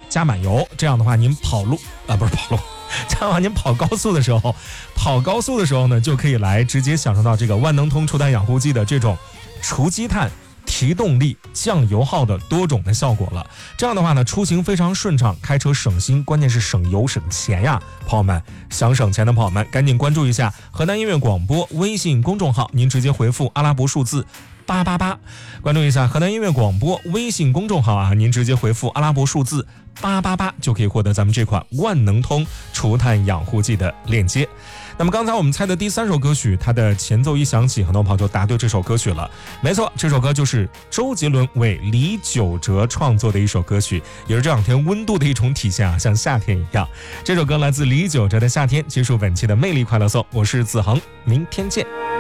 加满油。这样的话，您跑路不是跑路，这样的话您跑高速的时候呢，就可以来直接享受到这个万能通除碳养护剂的这种除积碳、提动力、降油耗的多种的效果了。这样的话呢，出行非常顺畅，开车省心，关键是省油省钱呀！朋友们，想省钱的朋友们，赶紧关注一下河南音乐广播微信公众号，您直接回复阿拉伯数字888，关注一下河南音乐广播微信公众号啊，您直接回复阿拉伯数字888就可以获得咱们这款万能通除碳养护剂的链接。那么刚才我们猜的第3首歌曲，它的前奏一响起，很多朋友就答对这首歌曲了。没错，这首歌就是周杰伦为李玖哲创作的一首歌曲，也是这两天温度的一种体现啊，像夏天一样。这首歌来自李玖哲的《夏天》，结束本期的魅力快乐颂，我是子恒，明天见。